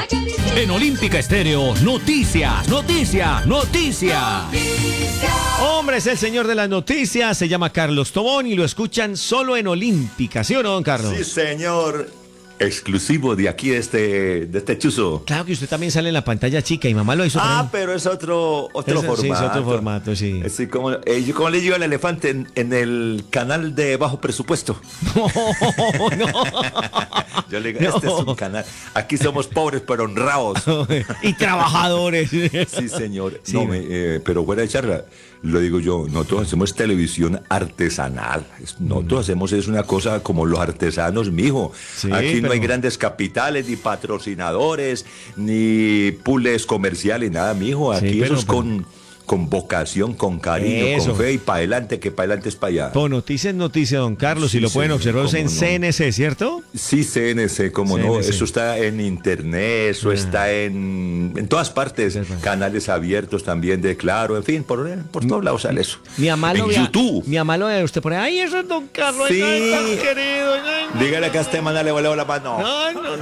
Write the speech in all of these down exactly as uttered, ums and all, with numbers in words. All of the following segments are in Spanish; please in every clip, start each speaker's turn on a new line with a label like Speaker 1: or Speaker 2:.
Speaker 1: En Olímpica Estéreo, noticias, noticias, noticias.
Speaker 2: Hombre, es el señor de las noticias, se llama Carlos Tobón y lo escuchan solo en Olímpica, ¿sí o no, don Carlos?
Speaker 3: Sí, señor. Exclusivo de aquí, de este, de este chuzo.
Speaker 2: Claro que usted también sale en la pantalla chica y mamá lo hizo.
Speaker 3: Ah, pero es otro, otro
Speaker 2: es,
Speaker 3: formato.
Speaker 2: Sí, es otro formato, sí.
Speaker 3: Sí, como, eh, yo, como le digo al elefante en, en el canal de bajo presupuesto.
Speaker 2: No, no.
Speaker 3: Yo le digo, este no. es un canal. Aquí somos pobres pero honrados.
Speaker 2: Y trabajadores.
Speaker 3: Sí, señor.
Speaker 2: Sí,
Speaker 3: no, me, eh, pero fuera de charla, lo digo yo, nosotros hacemos televisión artesanal. Nosotros mm. hacemos es una cosa como los artesanos, mijo. Sí, aquí pero... no hay grandes capitales, ni patrocinadores, ni pools comerciales, nada, mijo. Aquí sí, eso es pero... con... con vocación, con cariño, eso. Con fe y para adelante, que para adelante es para allá.
Speaker 2: Por noticia es noticia, don Carlos, sí, y lo pueden observar en no. C N C, ¿cierto?
Speaker 3: Sí, C N C, como no, eso está en internet, eso ah. está en, en todas partes, sí, canales abiertos también de Claro, en fin, por, por todos lados sale eso.
Speaker 2: Mi mamá lo
Speaker 3: en
Speaker 2: ve,
Speaker 3: YouTube.
Speaker 2: Mi mamá lo ve usted por ahí, ay, eso es don Carlos,
Speaker 3: sí.
Speaker 2: ay, tan querido. Ay,
Speaker 3: dígale que a este man le voleo la mano.
Speaker 2: Ay, no,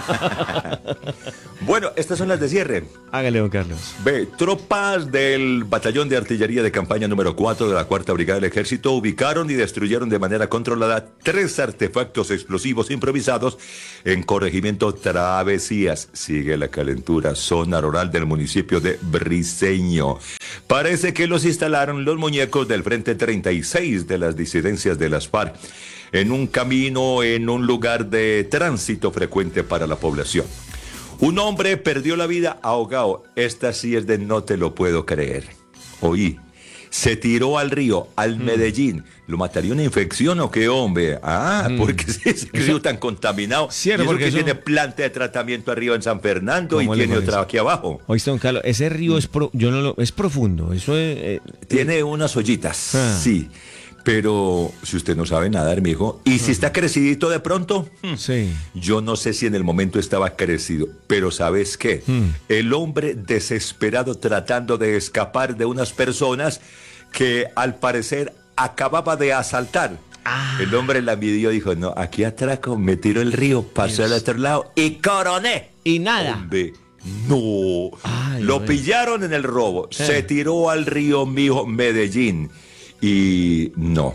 Speaker 2: no.
Speaker 3: Bueno, estas son las de cierre.
Speaker 2: Hágale, don Carlos.
Speaker 3: Ve, tropas del Batallón de Artillería de Campaña número cuatro de la Cuarta Brigada del Ejército ubicaron y destruyeron de manera controlada tres artefactos explosivos improvisados en corregimiento Travesías. Sigue la calentura, zona rural del municipio de Briceño. Parece que los instalaron los muñecos del Frente treinta y seis de las disidencias de las FARC en un camino, en un lugar de tránsito frecuente para la población. Un hombre perdió la vida ahogado. Esta sí es de no te lo puedo creer. Oí, se tiró al río, al mm. Medellín. ¿Lo mataría una infección o qué, hombre? Ah, mm. porque ese río tan contaminado.
Speaker 2: Cierto,
Speaker 3: y eso
Speaker 2: porque
Speaker 3: que
Speaker 2: eso...
Speaker 3: tiene planta de tratamiento arriba en San Fernando y tiene otra aquí abajo.
Speaker 2: Oíste, don Carlos, ese río es, pro... Yo no lo... es profundo. Eso es, eh...
Speaker 3: Tiene unas ollitas, ah. sí. Pero si usted no sabe nadar, mijo, y si está crecidito de pronto,
Speaker 2: sí.
Speaker 3: Yo no sé si en el momento estaba crecido, pero ¿sabes qué? Mm. El hombre desesperado tratando de escapar de unas personas que al parecer acababa de asaltar. Ah. El hombre la midió y dijo, no, aquí atraco, me tiro el río, pasé al otro lado y coroné.
Speaker 2: Y nada.
Speaker 3: Hombre, no. Ay, lo güey. Pillaron en el robo, eh. se tiró al río, mijo, Medellín. Y no,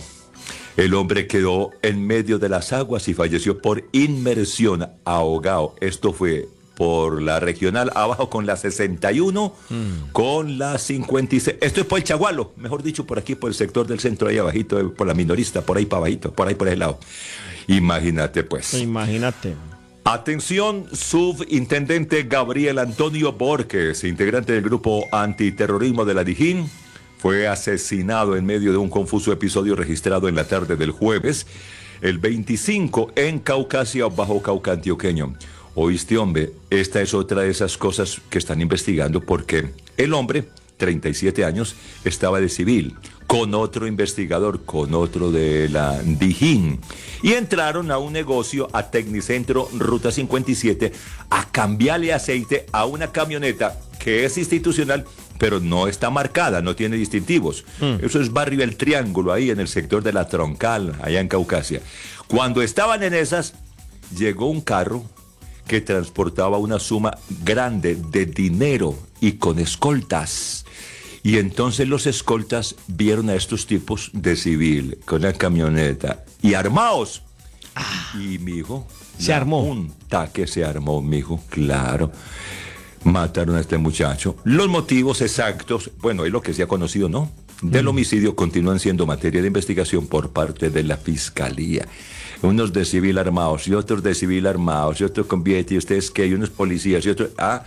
Speaker 3: el hombre quedó en medio de las aguas y falleció por inmersión, ahogado. Esto fue por la regional abajo con la sesenta y uno, mm. con la cincuenta y seis. Esto es por el Chagualo, mejor dicho, por aquí, por el sector del centro, ahí abajito, por la minorista, por ahí para abajito, por ahí por ese lado. Imagínate pues.
Speaker 2: Imagínate.
Speaker 3: Atención, subintendente Gabriel Antonio Borges, integrante del grupo antiterrorismo de la Dijín, fue asesinado en medio de un confuso episodio registrado en la tarde del jueves, el veinticinco, en Caucasia, Bajo Cauca antioqueño. Oíste, hombre, esta es otra de esas cosas que están investigando porque el hombre, treinta y siete años, estaba de civil, con otro investigador, con otro de la Dijín, y entraron a un negocio, a Tecnicentro Ruta cincuenta y siete, a cambiarle aceite a una camioneta que es institucional, pero no está marcada, no tiene distintivos. Mm. Eso es barrio El Triángulo, ahí en el sector de la Troncal, allá en Caucasia. Cuando estaban en esas, llegó un carro que transportaba una suma grande de dinero y con escoltas. Y entonces los escoltas vieron a estos tipos de civil, con la camioneta, y armados. Ah. Y mijo,
Speaker 2: se armó.
Speaker 3: Un taque se armó, mijo, claro. Mataron a este muchacho. Los motivos exactos, bueno, es lo que se ha conocido, ¿no? Del homicidio continúan siendo materia de investigación por parte de la Fiscalía. Unos de civil armados y otros de civil armados y otros con billete y ustedes que hay unos policías y otros... Ah,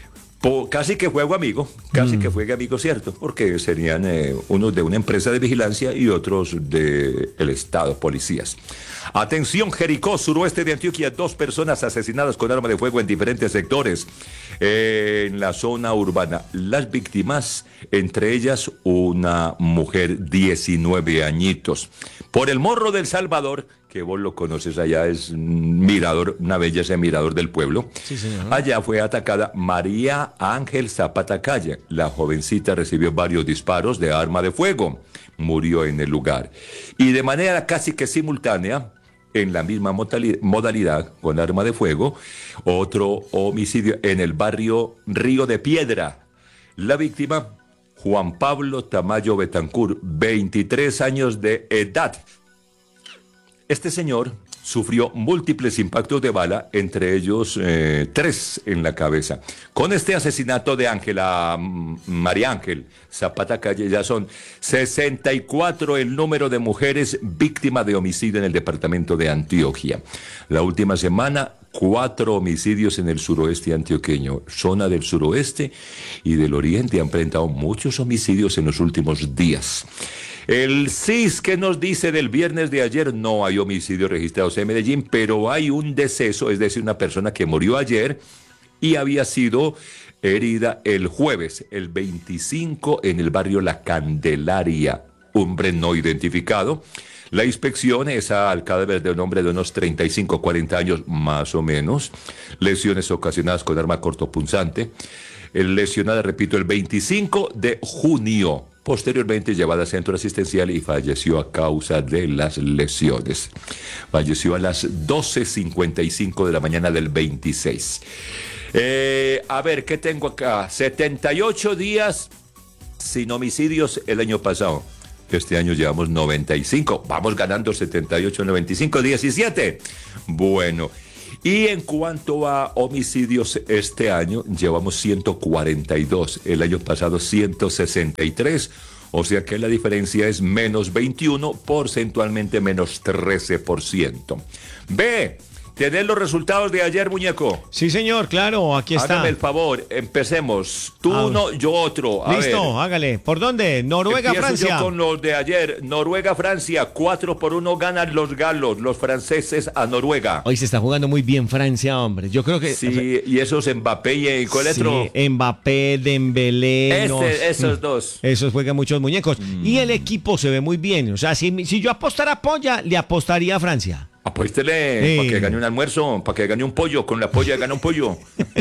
Speaker 3: po, casi que juego amigo, casi mm. que juegue amigo, ¿cierto? Porque serían eh, unos de una empresa de vigilancia y otros del Estado, policías. Atención, Jericó, suroeste de Antioquia, dos personas asesinadas con arma de fuego en diferentes sectores eh, en la zona urbana. Las víctimas, entre ellas una mujer, diecinueve añitos. Por el Morro del Salvador, que vos lo conoces allá, es un mirador, una belleza mirador del pueblo.
Speaker 2: Sí, señor.
Speaker 3: Allá fue atacada María Ángel Zapata Calle. La jovencita recibió varios disparos de arma de fuego. Murió en el lugar. Y de manera casi que simultánea, en la misma modali- modalidad, con arma de fuego. Otro homicidio en el barrio Río de Piedra. La víctima, Juan Pablo Tamayo Betancur, veintitrés años de edad. Este señor sufrió múltiples impactos de bala, entre ellos eh, tres en la cabeza. Con este asesinato de Ángela María Ángel Zapata Calle, ya son sesenta y cuatro el número de mujeres víctimas de homicidio en el departamento de Antioquia. La última semana, cuatro homicidios en el suroeste antioqueño. Zona del suroeste y del oriente han presentado muchos homicidios en los últimos días. El C I S, ¿qué nos dice del viernes de ayer? No hay homicidios registrados en Medellín, pero hay un deceso, es decir, una persona que murió ayer y había sido herida el jueves, el veinticinco, en el barrio La Candelaria. Hombre no identificado. La inspección es al cadáver de un hombre de unos treinta y cinco, cuarenta años más o menos. Lesiones ocasionadas con arma cortopunzante. El lesionado, repito, el veinticinco de junio. Posteriormente llevada a centro asistencial y falleció a causa de las lesiones. Falleció a las doce cincuenta y cinco de la mañana del veintiséis. Eh, a ver, ¿qué tengo acá? setenta y ocho días sin homicidios el año pasado. Este año llevamos noventa y cinco. Vamos ganando setenta y ocho, noventa y cinco, diecisiete. Bueno. Y en cuanto a homicidios, este año llevamos ciento cuarenta y dos, el año pasado ciento sesenta y tres, o sea que la diferencia es menos veintiuno, porcentualmente menos trece por ciento. Ve, ¿tenés los resultados de ayer, muñeco?
Speaker 2: Sí, señor, claro, aquí está.
Speaker 3: Hágame el favor, empecemos. Tú
Speaker 2: Ah,
Speaker 3: uno, yo otro. A
Speaker 2: Listo,
Speaker 3: ver.
Speaker 2: hágale. ¿Por dónde? Noruega,
Speaker 3: Empiezo
Speaker 2: Francia.
Speaker 3: yo con los de ayer. Noruega, Francia, cuatro por uno ganan los galos, los franceses a Noruega.
Speaker 2: Hoy se está jugando muy bien Francia, hombre. Yo creo que...
Speaker 3: Sí, y esos Mbappé y ¿cuál
Speaker 2: Sí,
Speaker 3: otro?
Speaker 2: Mbappé, Dembélé.
Speaker 3: Este,
Speaker 2: no,
Speaker 3: esos
Speaker 2: mm,
Speaker 3: dos.
Speaker 2: Esos juegan muchos muñecos. Y el equipo se ve muy bien. O sea, si, si yo apostara a Polla, le apostaría a Francia.
Speaker 3: Apuéstele
Speaker 2: Sí.
Speaker 3: para que gane un almuerzo, para que gane un pollo. Con la polla gana un pollo.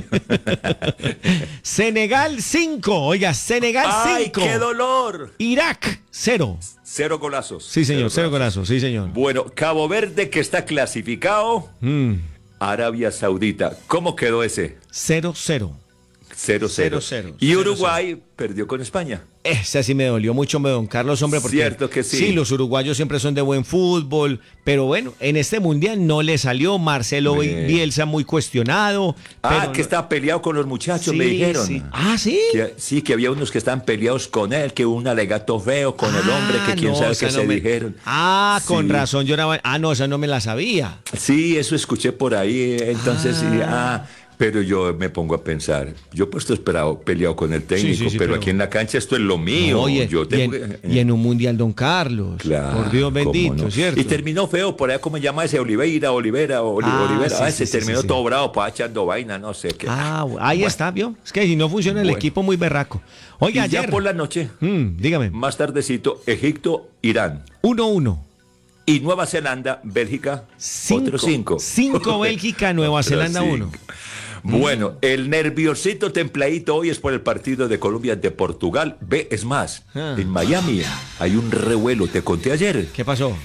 Speaker 2: Senegal cinco. Oiga, Senegal
Speaker 3: ¡Ay,
Speaker 2: cinco.
Speaker 3: qué dolor!
Speaker 2: Irak cero.
Speaker 3: Cero golazos.
Speaker 2: Sí, señor, cero golazos. Sí, señor.
Speaker 3: Bueno, Cabo Verde, que está clasificado.
Speaker 2: Mm,
Speaker 3: Arabia Saudita. ¿Cómo quedó ese?
Speaker 2: cero cero.
Speaker 3: Cero, cero.
Speaker 2: Cero, cero.
Speaker 3: Y
Speaker 2: Cero,
Speaker 3: Uruguay perdió con España.
Speaker 2: Esa sí me dolió mucho, me don Carlos, hombre, porque
Speaker 3: Cierto que sí.
Speaker 2: Sí, los uruguayos siempre son de buen fútbol, pero bueno, en este mundial no le salió. Marcelo
Speaker 3: Eh.
Speaker 2: Bielsa muy cuestionado.
Speaker 3: Ah,
Speaker 2: pero
Speaker 3: que
Speaker 2: no-
Speaker 3: estaba peleado con los muchachos,
Speaker 2: Sí,
Speaker 3: me dijeron.
Speaker 2: sí. Ah, ¿sí?
Speaker 3: Que- sí, que había unos que estaban peleados con él, que hubo un alegato feo con el hombre, que
Speaker 2: Ah,
Speaker 3: quién
Speaker 2: no,
Speaker 3: sabe
Speaker 2: esa
Speaker 3: qué
Speaker 2: no
Speaker 3: se
Speaker 2: me-
Speaker 3: dijeron.
Speaker 2: Ah, con
Speaker 3: Sí.
Speaker 2: razón, yo era... Ah, no, esa no me la sabía.
Speaker 3: Sí, eso escuché por ahí, entonces, sí, ah, pero yo me pongo a pensar, yo pues estoy esperado, peleado con el técnico,
Speaker 2: Sí, sí, sí,
Speaker 3: pero,
Speaker 2: pero-
Speaker 3: aquí en la cancha esto es lo mío.
Speaker 2: Oye,
Speaker 3: yo
Speaker 2: y,
Speaker 3: tengo
Speaker 2: en,
Speaker 3: que-
Speaker 2: y en un mundial, don Carlos.
Speaker 3: Claro,
Speaker 2: por Dios
Speaker 3: cómo
Speaker 2: bendito,
Speaker 3: no.
Speaker 2: ¿cierto?
Speaker 3: Y terminó feo por allá, ¿cómo se llama ese? Oliveira, Olivera, Oli-
Speaker 2: Ah,
Speaker 3: Olivera.
Speaker 2: sí,
Speaker 3: Ah,
Speaker 2: sí,
Speaker 3: ese
Speaker 2: sí,
Speaker 3: terminó
Speaker 2: sí,
Speaker 3: todo
Speaker 2: sí.
Speaker 3: bravo, pues echando vaina, no sé qué.
Speaker 2: Ah, ahí
Speaker 3: Bueno.
Speaker 2: está, ¿vio? Es que si no funciona el
Speaker 3: Bueno.
Speaker 2: equipo, muy berraco.
Speaker 3: Y
Speaker 2: Oiga,
Speaker 3: ya
Speaker 2: ayer...
Speaker 3: por la noche,
Speaker 2: Mm, dígame.
Speaker 3: más tardecito, Egipto, Irán.
Speaker 2: uno uno.
Speaker 3: Y Nueva Zelanda, Bélgica,
Speaker 2: Cinco.
Speaker 3: otros cinco.
Speaker 2: Cinco Bélgica, Nueva
Speaker 3: Otros
Speaker 2: Zelanda,
Speaker 3: cinco.
Speaker 2: uno.
Speaker 3: Bueno, el nerviosito templadito hoy es por el partido de Colombia ante Portugal. Ve, es más,
Speaker 2: Ah.
Speaker 3: en Miami hay un revuelo, te conté ayer,
Speaker 2: ¿Qué pasó?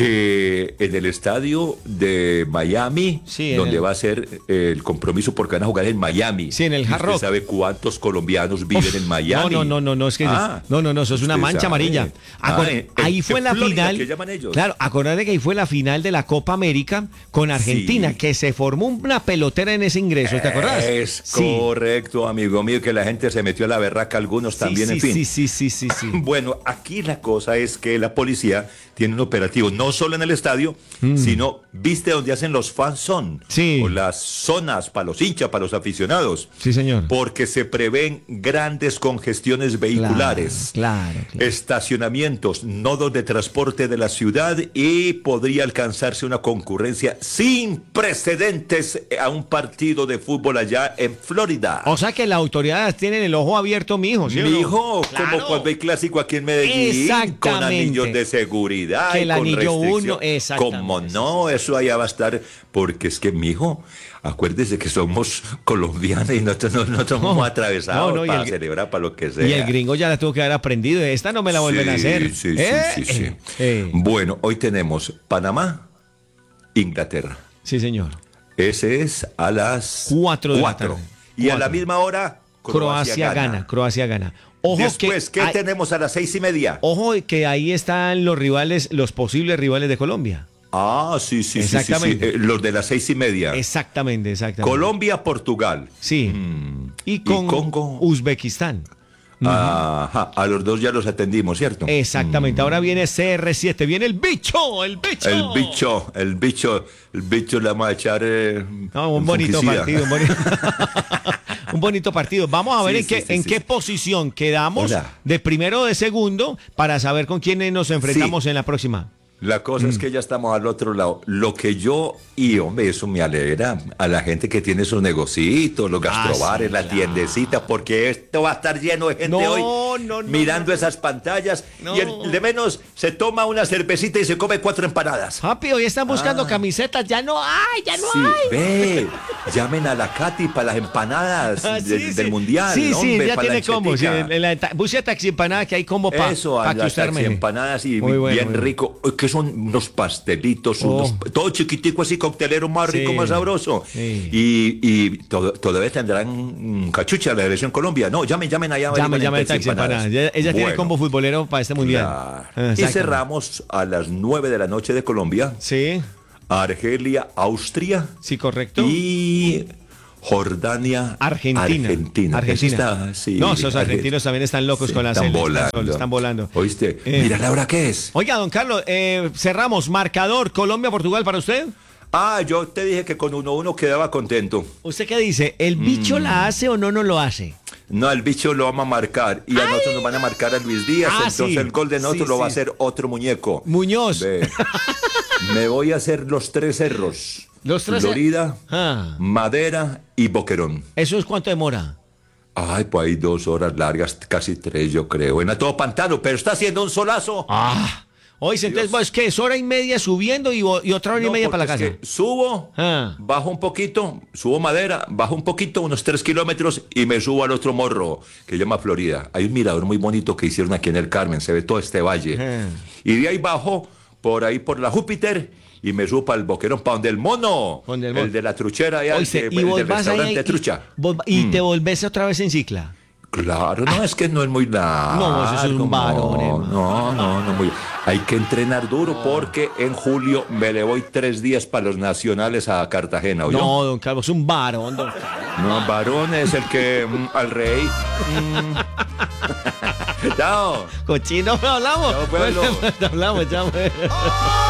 Speaker 3: que en el estadio de Miami,
Speaker 2: Sí, en
Speaker 3: donde
Speaker 2: el-
Speaker 3: va a ser el compromiso porque van a jugar en Miami.
Speaker 2: Sí, en el
Speaker 3: ¿Y
Speaker 2: Hard
Speaker 3: usted
Speaker 2: Rock.
Speaker 3: sabe cuántos colombianos viven
Speaker 2: Uf,
Speaker 3: en Miami?
Speaker 2: No, no, no, no, no, es que
Speaker 3: Ah,
Speaker 2: no, no, no, eso es una
Speaker 3: usted
Speaker 2: mancha
Speaker 3: sabe.
Speaker 2: amarilla.
Speaker 3: Ah,
Speaker 2: Acor-
Speaker 3: en-
Speaker 2: ahí
Speaker 3: en-
Speaker 2: fue
Speaker 3: en
Speaker 2: la
Speaker 3: Florida,
Speaker 2: final.
Speaker 3: que llaman ellos.
Speaker 2: Claro, acordate que ahí fue la final de la Copa América con Argentina,
Speaker 3: Sí.
Speaker 2: que se formó una pelotera en ese ingreso, ¿te acordás?
Speaker 3: Es
Speaker 2: Sí.
Speaker 3: correcto, amigo mío, que la gente se metió a la berraca, algunos
Speaker 2: Sí,
Speaker 3: también,
Speaker 2: sí,
Speaker 3: en fin.
Speaker 2: sí, sí, sí, sí, sí.
Speaker 3: Bueno, aquí la cosa es que la policía tiene un operativo no solo en el estadio, sino, ¿viste donde hacen los fan zone?
Speaker 2: Mm. Sí.
Speaker 3: O las zonas para los hinchas, para los aficionados.
Speaker 2: Sí, señor.
Speaker 3: Porque se prevén grandes congestiones vehiculares.
Speaker 2: Claro, claro.
Speaker 3: Estacionamientos, nodos de transporte de la ciudad y podría alcanzarse una concurrencia sin precedentes a un partido de fútbol allá en Florida.
Speaker 2: O sea que las autoridades tienen el ojo abierto, mijo, ¿sí o no?
Speaker 3: Mi hijo,
Speaker 2: Claro.
Speaker 3: como cuando hay clásico aquí en Medellín,
Speaker 2: Exactamente.
Speaker 3: con anillos de seguridad,
Speaker 2: Que
Speaker 3: y
Speaker 2: el
Speaker 3: con
Speaker 2: anillo
Speaker 3: restricción.
Speaker 2: uno, exactamente,
Speaker 3: Como
Speaker 2: sí,
Speaker 3: no, eso allá va a estar, porque es que, mi hijo, acuérdese que somos colombianos y nosotros no, no somos
Speaker 2: No,
Speaker 3: atravesados
Speaker 2: no, no, y
Speaker 3: para
Speaker 2: el-
Speaker 3: celebrar, para lo que sea.
Speaker 2: Y el gringo ya la tuvo que haber aprendido. Esta no me la vuelven a
Speaker 3: Sí,
Speaker 2: hacer.
Speaker 3: Sí, sí,
Speaker 2: ¿Eh?
Speaker 3: sí, sí.
Speaker 2: Eh, eh.
Speaker 3: Bueno, hoy tenemos Panamá Inglaterra.
Speaker 2: Sí, señor.
Speaker 3: Ese es a las
Speaker 2: Cuatro de la
Speaker 3: cuatro.
Speaker 2: tarde.
Speaker 3: Y a
Speaker 2: Cuatro.
Speaker 3: la misma hora,
Speaker 2: Croacia,
Speaker 3: Croacia,
Speaker 2: gana.
Speaker 3: gana.
Speaker 2: Croacia gana. Ojo
Speaker 3: Después,
Speaker 2: que
Speaker 3: ¿qué
Speaker 2: hay-
Speaker 3: tenemos a las seis y media?
Speaker 2: Ojo que ahí están los rivales, los posibles rivales de Colombia.
Speaker 3: Ah, sí, sí, sí, sí, sí.
Speaker 2: Exactamente.
Speaker 3: Eh, los de las seis y media.
Speaker 2: Exactamente, exactamente.
Speaker 3: Colombia, Portugal.
Speaker 2: Sí.
Speaker 3: Mm.
Speaker 2: Y con
Speaker 3: Congo.
Speaker 2: Uzbekistán.
Speaker 3: Ajá, a los dos ya los atendimos, ¿cierto?
Speaker 2: Exactamente. Ahora viene C R siete, viene el bicho, el bicho.
Speaker 3: El bicho, el bicho, el bicho le vamos a echar. Eh,
Speaker 2: No, un bonito
Speaker 3: fungicida.
Speaker 2: partido, un bonito, un bonito partido. Vamos a ver
Speaker 3: Sí,
Speaker 2: en,
Speaker 3: sí,
Speaker 2: qué,
Speaker 3: sí,
Speaker 2: en
Speaker 3: sí,
Speaker 2: qué
Speaker 3: sí.
Speaker 2: posición quedamos
Speaker 3: Hola.
Speaker 2: de primero o de segundo para saber con quiénes nos enfrentamos en la próxima.
Speaker 3: La cosa
Speaker 2: Mm.
Speaker 3: es que ya estamos al otro lado. Lo que yo, y hombre, eso me alegra a la gente que tiene sus negocitos, los gastrobares,
Speaker 2: Ah, sí,
Speaker 3: la
Speaker 2: claro.
Speaker 3: tiendecita, porque esto va a estar lleno de gente
Speaker 2: No,
Speaker 3: hoy
Speaker 2: no, no,
Speaker 3: mirando
Speaker 2: no.
Speaker 3: esas pantallas.
Speaker 2: No.
Speaker 3: Y el de menos se toma una cervecita y se come cuatro empanadas.
Speaker 2: Papi, hoy están buscando
Speaker 3: Ah.
Speaker 2: camisetas, ya no hay, ya no
Speaker 3: Sí,
Speaker 2: hay.
Speaker 3: ve, llamen a la Katy para las empanadas
Speaker 2: Ah,
Speaker 3: de-
Speaker 2: sí,
Speaker 3: del
Speaker 2: sí.
Speaker 3: mundial.
Speaker 2: Sí, sí,
Speaker 3: hombre,
Speaker 2: ya
Speaker 3: pa' la
Speaker 2: tiene combo. Sí,
Speaker 3: anchetica.
Speaker 2: en la ta- busque taxi empanada que hay combo para
Speaker 3: Eso, a
Speaker 2: que
Speaker 3: las
Speaker 2: usted
Speaker 3: taxi
Speaker 2: arme.
Speaker 3: empanadas y
Speaker 2: Muy bueno,
Speaker 3: bien
Speaker 2: muy bueno.
Speaker 3: rico. Uy, que son unos pastelitos,
Speaker 2: Oh.
Speaker 3: unos, todo chiquitico así, coctelero más
Speaker 2: Sí.
Speaker 3: rico, más sabroso.
Speaker 2: Sí.
Speaker 3: Y, y to- todavía tendrán mm, cachucha la selección Colombia. No, llamen, llamen allá.
Speaker 2: Llame,
Speaker 3: averigüen
Speaker 2: llame
Speaker 3: en
Speaker 2: al taxi
Speaker 3: empanadas.
Speaker 2: empanada. Ella, ella tiene
Speaker 3: Bueno,
Speaker 2: combo futbolero para este mundial.
Speaker 3: claro.
Speaker 2: Ah,
Speaker 3: Y
Speaker 2: exacto.
Speaker 3: cerramos a las nueve de la noche de Colombia,
Speaker 2: Sí,
Speaker 3: Argelia, Austria
Speaker 2: sí, correcto.
Speaker 3: y Jordania,
Speaker 2: Argentina.
Speaker 3: Argentina.
Speaker 2: Argentina.
Speaker 3: Eso está, sí,
Speaker 2: no, esos
Speaker 3: Arge-
Speaker 2: argentinos también están locos
Speaker 3: Sí,
Speaker 2: con la
Speaker 3: están
Speaker 2: selección,
Speaker 3: volando.
Speaker 2: solo, están volando.
Speaker 3: ¿Oíste?
Speaker 2: Eh.
Speaker 3: Mira la hora que es.
Speaker 2: Oiga, don Carlos, eh, cerramos. Marcador Colombia-Portugal para usted.
Speaker 3: Ah, yo te dije que con uno uno quedaba contento.
Speaker 2: ¿Usted qué dice? ¿El bicho
Speaker 3: Mm.
Speaker 2: la hace o no no lo hace?
Speaker 3: No, el bicho lo vamos a marcar. Y a nosotros nos van a marcar a Luis Díaz.
Speaker 2: Ah,
Speaker 3: entonces
Speaker 2: sí.
Speaker 3: el gol de nosotros
Speaker 2: Sí,
Speaker 3: lo va a
Speaker 2: sí.
Speaker 3: hacer otro muñeco.
Speaker 2: Muñoz.
Speaker 3: Ve. Me voy a hacer los tres cerros.
Speaker 2: Los tres cer-
Speaker 3: Florida,
Speaker 2: Ah.
Speaker 3: Madera y Boquerón.
Speaker 2: ¿Eso es cuánto demora?
Speaker 3: Ay, pues hay dos horas largas, casi tres yo creo. En a todo pantano, pero está haciendo un solazo.
Speaker 2: Ah. Oye, entonces,
Speaker 3: Dios.
Speaker 2: pues, ¿qué? ¿Es hora y media subiendo y, vo- y otra hora y
Speaker 3: No,
Speaker 2: media para la
Speaker 3: porque
Speaker 2: casa?
Speaker 3: es que subo,
Speaker 2: Ah.
Speaker 3: bajo un poquito, subo madera, bajo un poquito, unos tres kilómetros y me subo al otro morro que se llama Florida. Hay un mirador muy bonito que hicieron aquí en el Carmen, se ve todo este valle.
Speaker 2: Ah.
Speaker 3: Y de ahí bajo, por ahí por la Júpiter, y me subo para el Boquerón, para donde el mono,
Speaker 2: Donde el mono.
Speaker 3: el de la truchera, allá, el,
Speaker 2: Oíste,
Speaker 3: que-
Speaker 2: y
Speaker 3: el
Speaker 2: vos
Speaker 3: del
Speaker 2: vas ahí
Speaker 3: restaurante
Speaker 2: y,
Speaker 3: trucha.
Speaker 2: vos- y
Speaker 3: Mm.
Speaker 2: te volvés otra vez en cicla.
Speaker 3: Claro, no, es que no es muy largo.
Speaker 2: No, eso es un varón,
Speaker 3: No,
Speaker 2: hermano.
Speaker 3: no, no, no muy. Hay que entrenar duro porque en julio me le voy tres días para los nacionales a Cartagena, ¿oyó?
Speaker 2: No, don Carlos, un varón, don Carlos.
Speaker 3: No, varón es el que mm, al rey. Mm. Chao.
Speaker 2: Cochino, hablamos.
Speaker 3: Chao, pueblo.
Speaker 2: hablamos, chao.